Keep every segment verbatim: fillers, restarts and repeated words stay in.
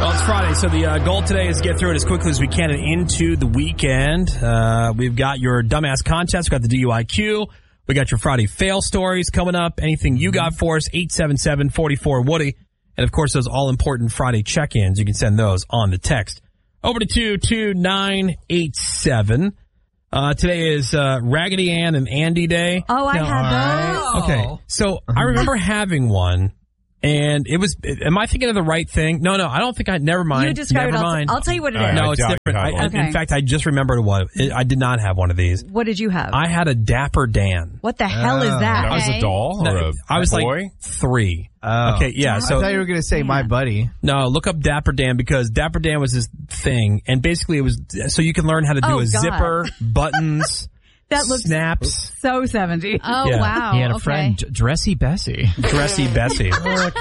Well, it's Friday, so the uh, goal today is to get through it as quickly as we can and into the weekend. Uh, we've got your dumbass contest. We've got the D U I Q. We got your Friday fail stories coming up. Anything you got for us, eight seven seven, four four, Woody. And, of course, those all-important Friday check-ins. You can send those on the text. Over to two two nine eight seven. Uh, today is uh, Raggedy Ann and Andy Day. Oh, I Now, had those. Okay, so I remember having one, and it was, am I thinking of the right thing? No, no, I don't think I, never mind. You describe never it. I'll, mind. I'll tell you what it All is. right. No, I it's doubt different. you I, have one. In fact, I just remembered what it, I did not have one of these. What did you have? I had a Dapper Dan. What the hell is that? That was a Okay. doll or No, a I was boy? like three. Oh. Okay, yeah. I So thought you were going to say my buddy. no, look up Dapper Dan because Dapper Dan was this thing, and basically it was so you can learn how to do Oh, a God. zipper, buttons, That looks snaps, so seventies. Oh, Yeah. wow. He had a okay. friend, D- Dressy Bessie. dressy Bessie.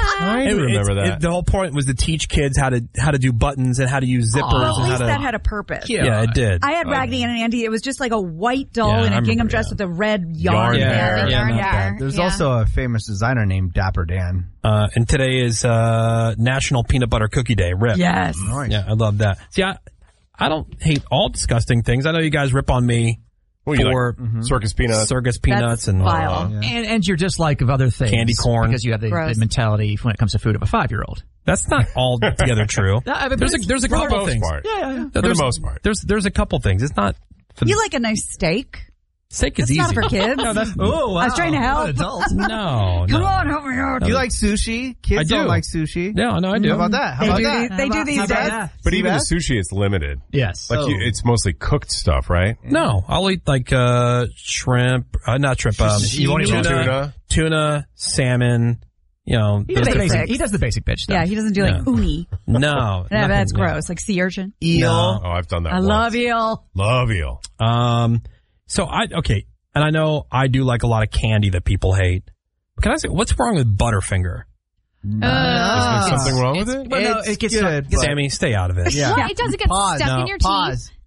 I It- remember it's- that. it- the whole point was to teach kids how to how to do buttons and how to use zippers Well, at and how least to. that had a purpose. yeah, it did. I had Raggedy Ann and Andy. It was just like a white doll Yeah, in I a gingham remember, dress yeah. with a red yarn Yarn Yeah, hair. Yeah, the yeah, yarn not hair. There's Yeah. also a famous designer named Dapper Dan. Uh, and today is uh, National Peanut Butter Cookie Day. Rip. Yes. Nice. Yeah, I love that. See, I, I don't hate all disgusting things. I know you guys rip on me Well, you for like circus peanuts. circus peanuts That's and vile. Yeah. And, and your dislike of other things. Candy corn. Because you have the, Gross. the mentality when it comes to food of a five-year-old. That's not all together true. No, I mean, There's a, but there's a For the couple most things. part. Yeah, yeah, yeah. For the There's- most part. There's there's a couple things. It's not. For the, You like a nice steak? steak is That's easy. not for kids. No, that's Oh, wow. I was trying to help. What adult. no. Come no. on, help me out. Do you like sushi? Kids I do. don't like sushi. Yeah, I know I do. How about that? How They about do that? these- they do How these about days. that? But See even that? the sushi is limited. Yes. Like Oh. you, it's mostly cooked stuff, right? No, I'll eat like uh, shrimp. Uh, not shrimp. Um, You won't eat tuna, tuna? tuna, salmon. You know, He does, those the Basics. basic, he does the basic bitch stuff. Yeah, he doesn't do like Yeah. uni. no, No, nothing, that's yeah. gross. Like sea urchin. Eel. Oh, I've done that. I once. love eel. Love eel. Um, so I okay, and I know I do like a lot of candy that people hate. Can I say what's wrong with Butterfinger? Is there something wrong with it? Well, no, It's it gets good, stuck- but- Sammy, stay out of it. Yeah. What? It doesn't get Pause. stuck No, in your pause. teeth?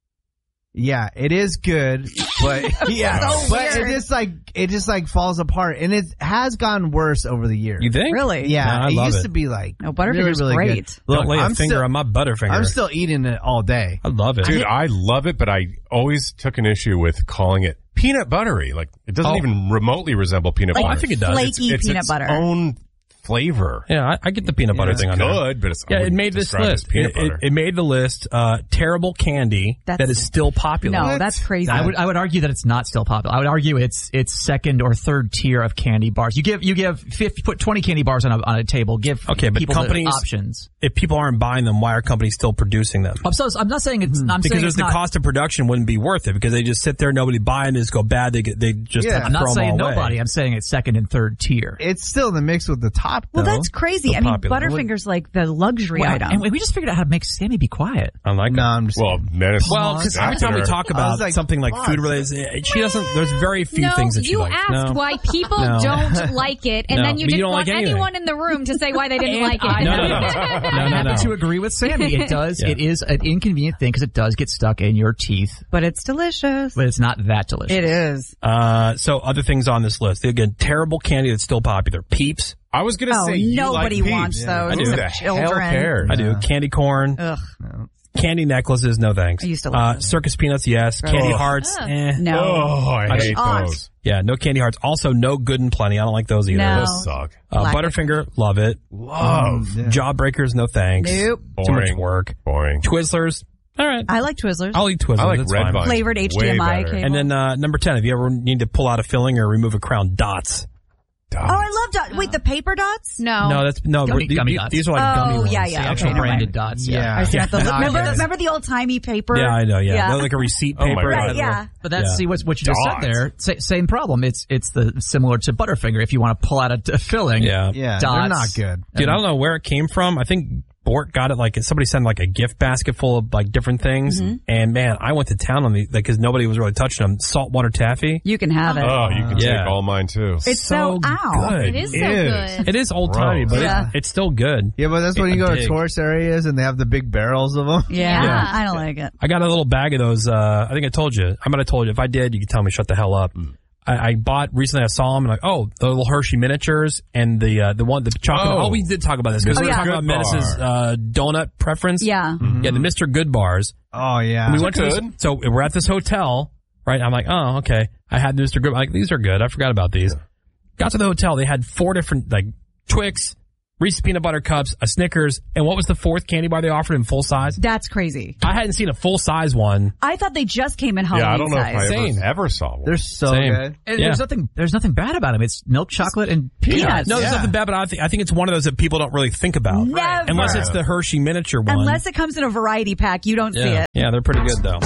Yeah, it is good, but yeah, So but weird. it just like it just like falls apart, and it has gotten worse over the years. You think? Really? Yeah, No, I it love used it. to be like No, Butterfinger's really, really great. good. Don't Look, lay a I'm finger still, on my Butterfinger. I'm still eating it all day. I love it. Dude, I love it, but I always took an issue with calling it peanut buttery. Like, it doesn't Oh. even remotely resemble peanut Oh, butter. I think it does. Flaky It's peanut its butter. own flavor. Yeah, I, I get the peanut butter Yeah, thing It's on there. good, but it's I Yeah, it wouldn't made this describe it as list. Peanut It, it, butter. it made the list. Uh, terrible candy That's- that is still popular. No, that's crazy. I would I would argue that it's not still popular. I would argue it's it's second or third tier of candy bars. You give you give fifty, put twenty candy bars on a on a table. Give Okay, but people the companies- options. If people aren't buying them, why are companies still producing them? I'm, so, I'm not saying it's. I'm Because saying there's it's the not, cost of production wouldn't be worth it because they just sit there, nobody buying it, just go bad. They get they just Yeah. have to I'm throw not them saying all away. nobody. I'm saying it's second and third tier. It's still in the mix with the top, though. well, that's crazy. So I mean, popular. Butterfinger's like the luxury Well, item. and we just figured out how to make Sammy be quiet. I like No, it. I'm just Well, menace. Well, because every time we talk I about was like, something like pause. food related, she doesn't. There's very few No, things that she you likes. asked no. why people No. don't like it, and No, then you but you didn't don't want like anything. anyone in the room to say why they didn't like it. I- No, no, no, no, no, I no. happen to agree with Sammy. It does. Yeah. It is an inconvenient thing because it does get stuck in your teeth, but it's delicious. but it's not that delicious. It is. Uh, so other things on this list. Again, terrible candy that's still popular. Peeps. I was going to Oh, say you nobody like wants Peeps. those. I do. Who Who the the hell children. cares? I do. Candy corn. Ugh. Candy necklaces. No thanks. I used to Uh, like them. circus peanuts. Yes. Candy Ugh. hearts. Ugh. Eh. No. Oh, I I hate don't- those. Yeah. No candy hearts. Also, no good and plenty. I don't like those either. No. Those suck. Uh, Black Butterfinger. Love it. Love. Yeah. Jawbreakers. No thanks. Nope. Too much Boring. work. Boring. Twizzlers. All right. I like Twizzlers. I'll eat Twizzlers. I like That's Red fine. Vines. Flavored H D M I Way better. cable. And then uh, number ten. If you ever need to pull out a filling or remove a crown, dots. Oh, I love dots. Wait, the paper dots? No. No, that's no. Gummy- the- gummy the- dots. These are like Oh, gummy ones. yeah, yeah. The actual Okay, never branded mind. dots. Yeah. I see. Yeah. The- No, I remember, get it. remember the old timey paper? Yeah, I know. Yeah, Yeah. They're like a receipt Oh, paper. my that God. Right, has a yeah. little- But that's Yeah. see what what you just Dots. said there. Sa- same problem. It's it's the similar to Butterfinger. If you want to pull out a, a filling, Yeah. Yeah, dots. they're not good. Dude, I don't know where it came from. I think Bort got it like somebody sent like a gift basket full of like different things. Mm-hmm. And man, I went to town on these because nobody was really touching them. Saltwater taffy. You can have it. Oh, you can Yeah. take all mine too. It's so, ow. good. It is so good. It is old timey, but Yeah. it's, it's still good. Yeah, but that's when you go to Big. tourist areas and they have the big barrels of them. Yeah, Yeah. I don't like it. I got a little bag of those. Uh, I think I told you. I might have told you. If I did, you could tell me shut the hell up. I, I bought recently. I saw them and like, oh, the little Hershey miniatures and the uh, the one the chocolate. Oh. Oh, we did talk about this because Oh, we were yeah. talking about Good Menace's uh, donut preference. Yeah. Mm-hmm. Yeah, the Mister Good bars. Oh yeah. And we went to this, good. so we're at this hotel, right? I'm like, oh, okay. I had Mister Good. I'm like, these are good. I forgot about these. Got to the hotel. They had four different like Twix, Reese's peanut butter cups, a Snickers, and what was the fourth candy bar they offered in full size? That's crazy. I hadn't seen a full size one. I thought they just came in Halloween Yeah, I don't know size. if I ever, Same. ever saw one. They're so Same. good. And Yeah. there's nothing. There's nothing bad about them. It's milk chocolate and peanuts. No, there's Yeah. nothing bad, but I think I think it's one of those that people don't really think about. Never. Unless it's the Hershey miniature one. Unless it comes in a variety pack, you don't see yeah. it. Yeah, they're pretty good though.